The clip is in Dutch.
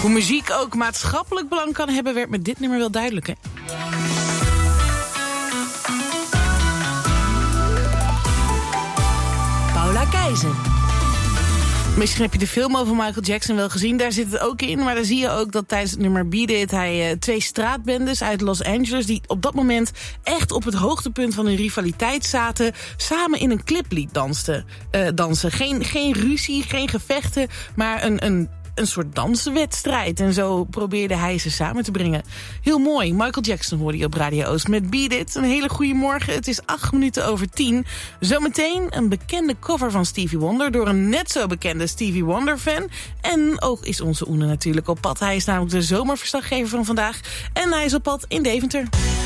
Hoe muziek ook maatschappelijk belang kan hebben, werd met dit nummer wel duidelijk, hè? Paula Keizer. Misschien heb je de film over Michael Jackson wel gezien. Daar zit het ook in. Maar dan zie je ook dat tijdens het nummer Beat It... hij 2 straatbendes uit Los Angeles... die op dat moment echt op het hoogtepunt van hun rivaliteit zaten... samen in een cliplied dansen. Geen ruzie, geen gevechten, maar een soort danswedstrijd. En zo probeerde hij ze samen te brengen. Heel mooi. Michael Jackson hoorde je op Radio Oost met Beat It. Een hele goede morgen. Het is 10:08. Zometeen een bekende cover van Stevie Wonder... door een net zo bekende Stevie Wonder-fan. En ook is onze Oene natuurlijk op pad. Hij is namelijk de zomerverslaggever van vandaag. En hij is op pad in Deventer.